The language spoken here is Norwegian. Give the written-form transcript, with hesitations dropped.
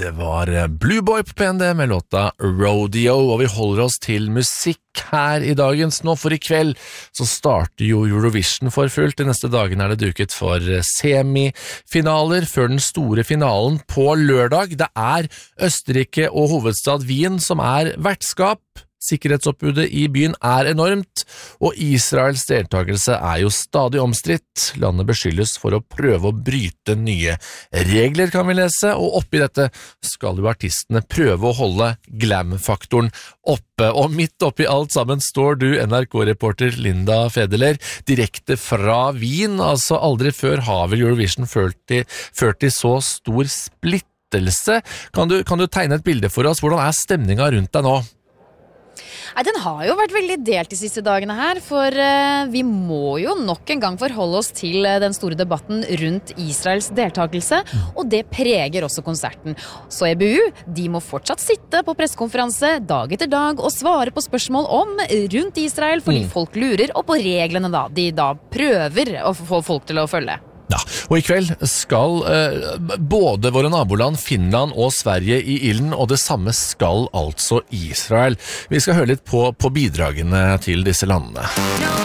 Det var Blue Boy på PND med låta Rodeo, og vi holder oss til musikk her i dagens nå, for i kveld så starter jo Eurovision for fullt. De neste dagene det duket for semifinaler før den store finalen på lørdag. Det Østerrike og hovedstad Wien som vertskap. Sikkerhetsoppbudet i byen enormt, og Israels deltakelse jo stadig omstridt. Landet beskyldes for å prøve å bryte nye regler, kan vi lese, og oppi dette skal jo artistene prøve å holde glam-faktoren oppe. Og midt oppi alt sammen står du, NRK-reporter Linda Federler, direkte fra Wien. Altså aldri før har vel Eurovision ført til så stor splittelse. Kan du tegne et bilde for oss? Hvordan stemningen rundt deg nå? Den har jo vært veldig delt de siste dagene her, for vi må jo nok en gang forholde oss til den store debatten rundt Israels deltakelse, og det preger også konserten. Så EBU, de må fortsatt sitte på pressekonferanse dag etter dag og svare på spørsmål rundt Israel, fordi folk lurer, og på reglene de prøver å få folk til å følge. Ja, og i kveld skal både våre naboland Finland og Sverige i ilden, og det samme skal altså Israel. Vi skal høre litt på bidragene til disse landene.